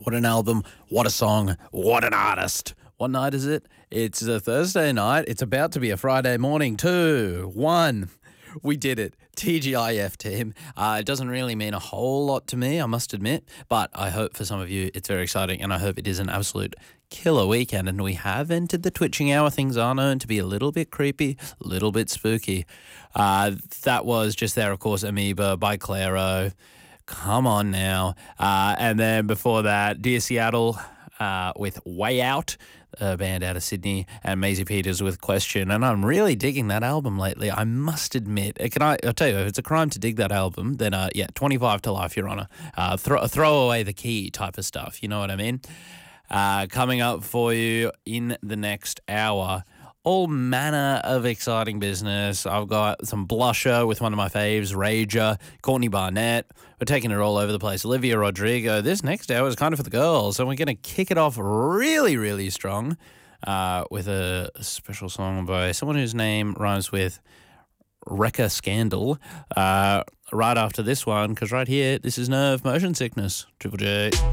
What an album, what a song, what an artist. What night is it? It's a Thursday night. It's about to be a Friday morning. 2, 1. We did it. TGIF, team. It doesn't really mean a whole lot to me, I must admit, but I hope for some of you it's very exciting, and I hope it is an absolute killer weekend. And we have entered the twitching hour. Things are known to be a little bit creepy, a little bit spooky. That was just there, of course, Amoeba by Clairo. Come on now. And then before that, Dear Seattle with Way Out, a band out of Sydney, and Maisie Peters with Question. And I'm really digging that album lately, I must admit. I'll tell you, if it's a crime to dig that album, then 25 to life, Your Honour. Throw away the key type of stuff, you know what I mean? Coming up for you in the next hour, all manner of exciting business. I've got some Blusher with one of my faves, Rager, Courtney Barnett. We're taking it all over the place. Olivia Rodrigo. This next hour is kind of for the girls, and we're going to kick it off really, really strong with a special song by someone whose name rhymes with Wrecker Scandal. Right after this one, because right here, this is Nerve Motion Sickness. Triple J.